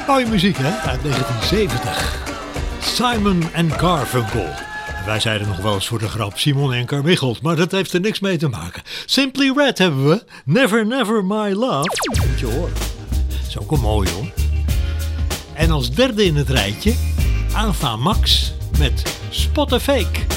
Mooie muziek, hè? Uit 1970. Simon and Garfunkel. Wij zeiden nog wel eens voor de grap Simon en Carmichael, maar dat heeft er niks mee te maken. Simply Red hebben we. Never Never My Love. Moet je horen. Dat is ook wel mooi, hoor. En als derde in het rijtje, Ava Max met Spot a Fake.